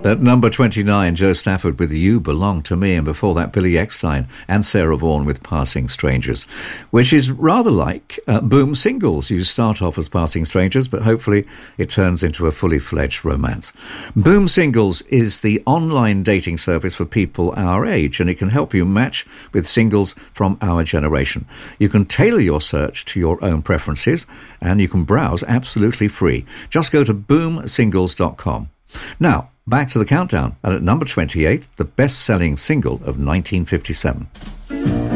At number 29, Joe Stafford with You Belong to Me, and before that, Billy Eckstine and Sarah Vaughan with Passing Strangers, which is rather like Boom Singles. You start off as passing strangers, but hopefully it turns into a fully fledged romance. Boom Singles is the online dating service for people our age, and it can help you match with singles from our generation. You can tailor your search to your own preferences, and you can browse absolutely free. Just go to boomsingles.com. Now, back to the countdown, and at number 28, the best-selling single of 1957.